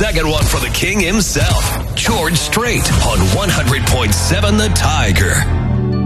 second one for the king himself, George Strait, on 100.7 The Tiger.